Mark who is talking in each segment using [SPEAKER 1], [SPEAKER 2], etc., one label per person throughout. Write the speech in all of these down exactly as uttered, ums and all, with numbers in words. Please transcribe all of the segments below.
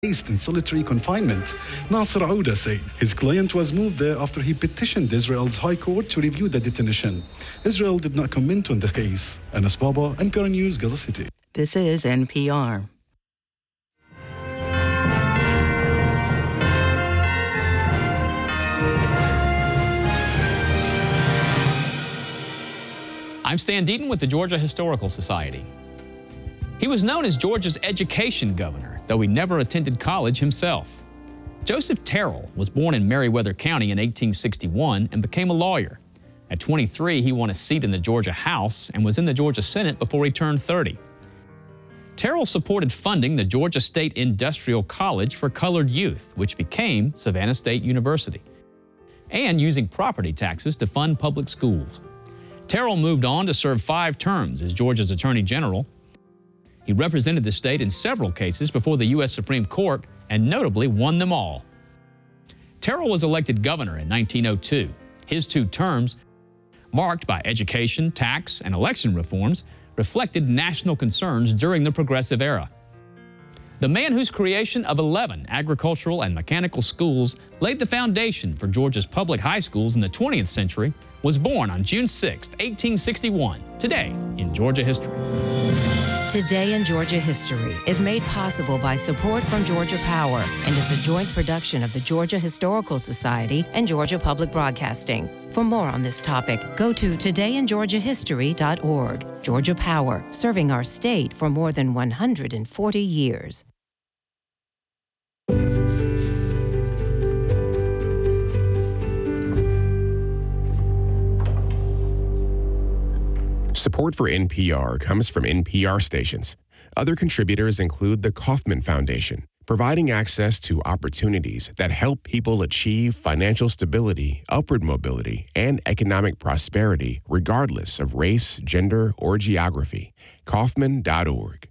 [SPEAKER 1] placed in solitary confinement. Nasser Ouda said his client was moved there after he petitioned Israel's High Court to review the detention. Israel did not comment on the case. Anas Baba, N P R News, Gaza City.
[SPEAKER 2] This is N P R.
[SPEAKER 3] I'm Stan Deaton with the Georgia Historical Society. He was known as Georgia's education governor, though he never attended college himself. Joseph Terrell was born in Meriwether County in eighteen sixty-one and became a lawyer. At twenty-three, he won a seat in the Georgia House and was in the Georgia Senate before he turned thirty. Terrell supported funding the Georgia State Industrial College for colored youth, which became Savannah State University, and using property taxes to fund public schools. Terrell moved on to serve five terms as Georgia's Attorney General. He represented the state in several cases before the U S Supreme Court and notably won them all. Terrell was elected governor in nineteen oh two. His two terms, marked by education, tax, and election reforms, reflected national concerns during the Progressive Era. The man whose creation of eleven agricultural and mechanical schools laid the foundation for Georgia's public high schools in the twentieth century was born on June sixth, eighteen sixty-one, today in Georgia history.
[SPEAKER 4] Today in Georgia History is made possible by support from Georgia Power and is a joint production of the Georgia Historical Society and Georgia Public Broadcasting. For more on this topic, go to today in georgia history dot org. Georgia Power, serving our state for more than one hundred forty years.
[SPEAKER 5] Support for N P R comes from N P R stations. Other contributors include the Kauffman Foundation, providing access to opportunities that help people achieve financial stability, upward mobility, and economic prosperity regardless of race, gender, or geography. Kauffman dot org.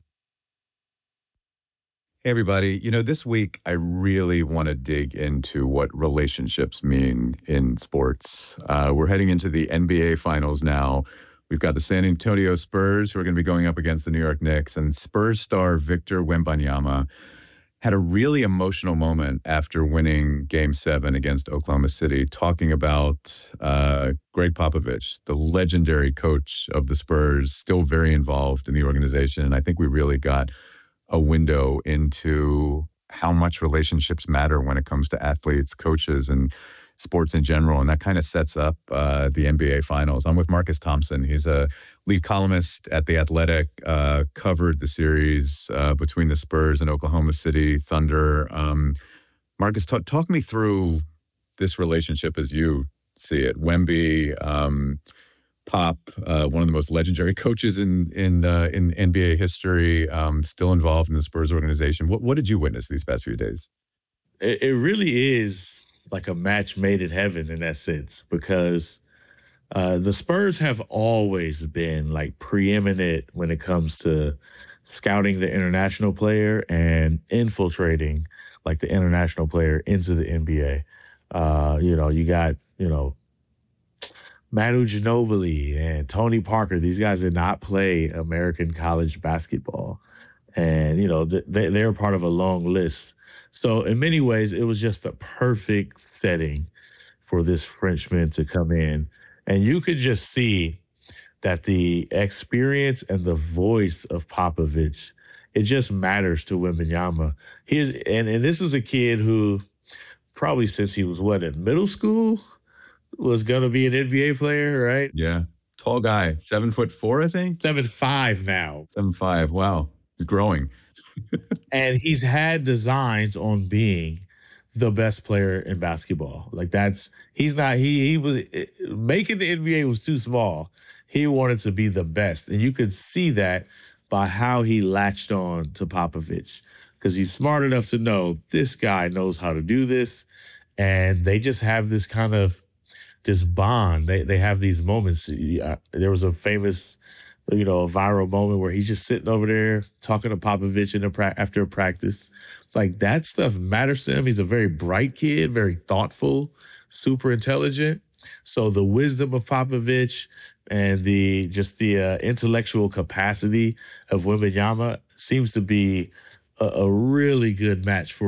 [SPEAKER 6] Hey, everybody. You know, this week I really want to dig into what relationships mean in sports. Uh, we're heading into the N B A Finals now. We've got the San Antonio Spurs who are going to be going up against the New York Knicks, and Spurs star Victor Wembanyama had a really emotional moment after winning Game seven against Oklahoma City, talking about uh, Greg Popovich, the legendary coach of the Spurs, still very involved in the organization. And I think we really got a window into how much relationships matter when it comes to athletes, coaches, and sports in general, and that kind of sets up uh, the N B A Finals. I'm with Marcus Thompson. He's a lead columnist at The Athletic, uh, covered the series uh, between the Spurs and Oklahoma City Thunder. Um, Marcus, talk, talk me through this relationship as you see it. Wemby, um, Pop, uh, one of the most legendary coaches in in uh, in N B A history, um, still involved in the Spurs organization. What what did you witness these past few days?
[SPEAKER 7] It, it really is like a match made in heaven in that sense, because uh, the Spurs have always been like preeminent when it comes to scouting the international player and infiltrating like the international player into the N B A. Uh, you know, you got, you know, Manu Ginobili and Tony Parker. These guys did not play American college basketball. And, you know, they, they're part of a long list. So in many ways, it was just a perfect setting for this Frenchman to come in. And you could just see that the experience and the voice of Popovich, it just matters to Wembanyama. He is, and, and this is a kid who probably since he was, what, in middle school, was going to be an N B A player, right?
[SPEAKER 6] Yeah. Tall guy, seven foot four, I think?
[SPEAKER 7] Seven five now.
[SPEAKER 6] Seven five, wow. He's growing.
[SPEAKER 7] And he's had designs on being the best player in basketball. Like that's, he's not, he he was, making the N B A was too small. He wanted to be the best. And you could see that by how he latched on to Popovich, because he's smart enough to know this guy knows how to do this. And they just have this kind of, this bond. They they have these moments. There was a famous, you know, a viral moment where he's just sitting over there talking to Popovich in a pra- after a practice. Like that stuff matters to him. He's a very bright kid, very thoughtful, super intelligent. So the wisdom of Popovich and the just the uh, intellectual capacity of Wembanyama seems to be a, a really good match for